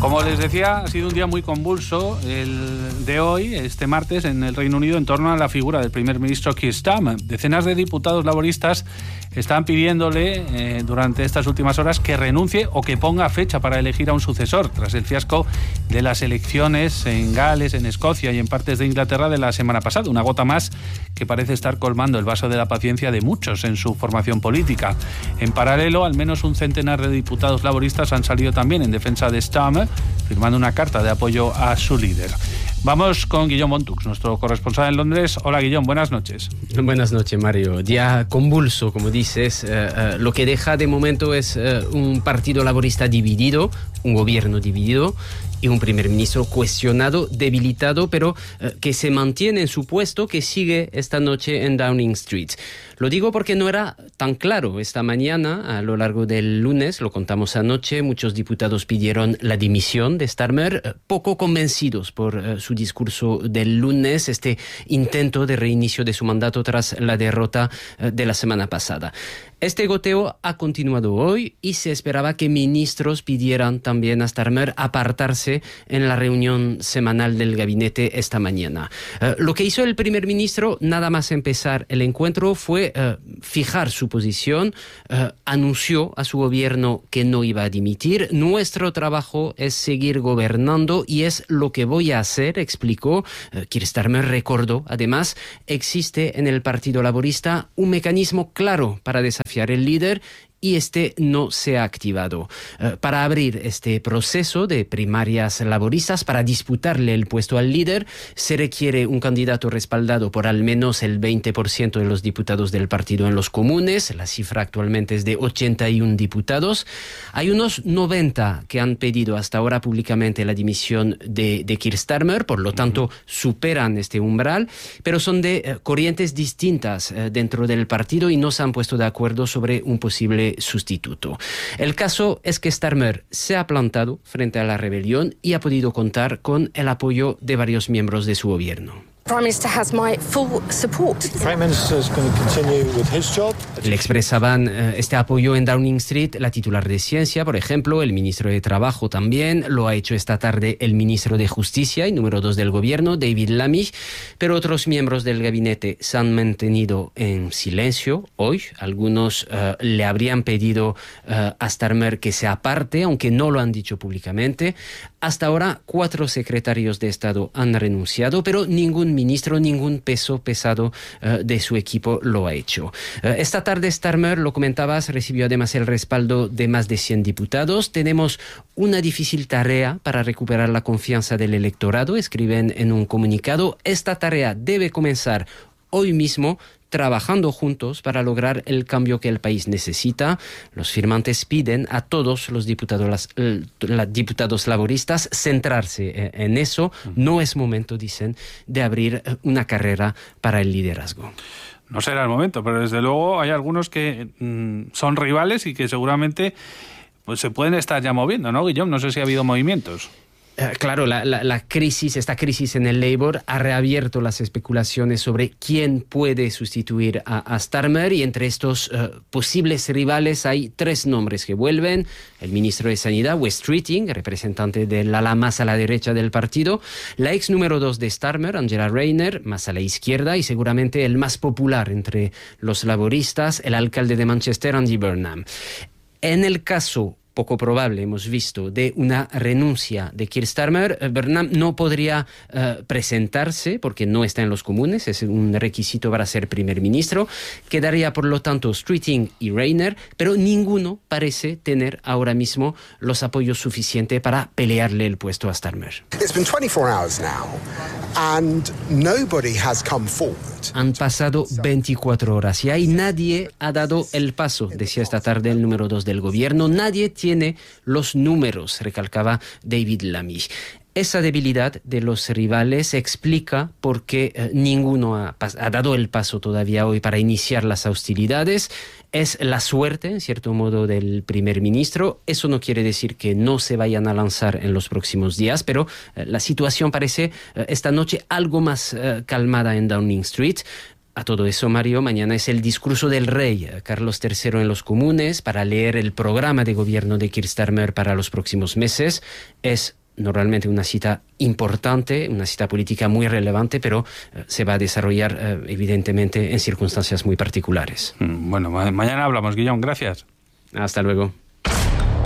Como les decía, ha sido un día muy convulso el de hoy, este martes, en el Reino Unido, en torno a la figura del primer ministro Keir Starmer. Decenas de diputados laboristas están pidiéndole durante estas últimas horas que renuncie o que ponga fecha para elegir a un sucesor, tras el fiasco de las elecciones en Gales, en Escocia y en partes de Inglaterra de la semana pasada. Una gota más que parece estar colmando el vaso de la paciencia de muchos en su formación política. En paralelo, al menos un centenar de diputados laboristas han salido también en defensa de Starmer, firmando una carta de apoyo a su líder. Vamos con Guillaume Montux, nuestro corresponsal en Londres. Hola, Guillaume, buenas noches. Buenas noches, Mario. Día convulso, como dices. Lo que deja de momento es un partido laborista dividido, un gobierno dividido y un primer ministro cuestionado, debilitado, pero que se mantiene en su puesto, que sigue esta noche en Downing Street. Lo digo porque no era tan claro esta mañana. A lo largo del lunes, lo contamos anoche, muchos diputados pidieron la dimisión de Starmer, poco convencidos por su discurso del lunes, este intento de reinicio de su mandato tras la derrota de la semana pasada. Este goteo ha continuado hoy y se esperaba que ministros pidieran también a Starmer apartarse en la reunión semanal del gabinete esta mañana. Lo que hizo el primer ministro, nada más empezar el encuentro, fue fijar su posición, anunció a su gobierno que no iba a dimitir. Nuestro trabajo es seguir gobernando y es lo que voy a hacer, explicó. Keir Starmer recordó, además, existe en el Partido Laborista un mecanismo claro para desafiar el líder y este no se ha activado. Para abrir este proceso de primarias laboristas, para disputarle el puesto al líder, se requiere un candidato respaldado por al menos el 20% de los diputados del partido en los comunes. La cifra actualmente es de 81 diputados. Hay unos 90 que han pedido hasta ahora públicamente la dimisión de Keir Starmer, por lo tanto superan este umbral, pero son de corrientes distintas dentro del partido y no se han puesto de acuerdo sobre un posible sustituto. El caso es que Starmer se ha plantado frente a la rebelión y ha podido contar con el apoyo de varios miembros de su gobierno. Prime Minister has my full support. The Prime Minister is going to continue with his job. Le expresaban este apoyo en Downing Street la titular de Ciencia, por ejemplo, el ministro de Trabajo también, lo ha hecho esta tarde el ministro de Justicia y número 2 del gobierno, David Lammy, pero otros miembros del gabinete se han mantenido en silencio hoy. Algunos le habrían pedido a Starmer que se aparte, aunque no lo han dicho públicamente. Hasta ahora, 4 secretarios de Estado han renunciado, pero ningún ministro, ningún peso pesado de su equipo lo ha hecho. Esta tarde Starmer, lo comentabas, recibió además el respaldo de más de 100 diputados. Tenemos una difícil tarea para recuperar la confianza del electorado, escriben en un comunicado. Esta tarea debe comenzar hoy mismo, trabajando juntos para lograr el cambio que el país necesita. Los firmantes piden a todos los diputados laboristas centrarse en eso. No es momento, dicen, de abrir una carrera para el liderazgo. No será el momento, pero desde luego hay algunos que son rivales y que seguramente pues se pueden estar ya moviendo, ¿no, Guillaume? No sé si ha habido movimientos. Claro, esta crisis en el Labour ha reabierto las especulaciones sobre quién puede sustituir a Starmer, y entre estos posibles rivales hay 3 nombres que vuelven. El ministro de Sanidad, Wes Streeting, representante del ala más a la derecha del partido, la ex número 2 de Starmer, Angela Rayner, más a la izquierda, y seguramente el más popular entre los laboristas, el alcalde de Manchester, Andy Burnham. En el caso poco probable, hemos visto, de una renuncia de Keir Starmer, Burnham no podría presentarse porque no está en los comunes, es un requisito para ser primer ministro. Quedaría, por lo tanto, Streeting y Rayner, pero ninguno parece tener ahora mismo los apoyos suficientes para pelearle el puesto a Starmer. It's been 24 hours now and nobody has come forward. Han pasado 24 horas y ahí nadie ha dado el paso, decía esta tarde el número 2 del gobierno. Nadie tiene los números, recalcaba David Lammy. Esa debilidad de los rivales explica por qué ninguno ha dado el paso todavía hoy para iniciar las hostilidades. Es la suerte, en cierto modo, del primer ministro. Eso no quiere decir que no se vayan a lanzar en los próximos días, pero la situación parece esta noche algo más calmada en Downing Street. A todo eso, Mario, mañana es el discurso del rey Carlos III en los comunes para leer el programa de gobierno de Keir Starmer para los próximos meses. Es normalmente una cita importante, una cita política muy relevante, pero se va a desarrollar evidentemente en circunstancias muy particulares. Bueno, mañana hablamos, Guillaume. Gracias. Hasta luego.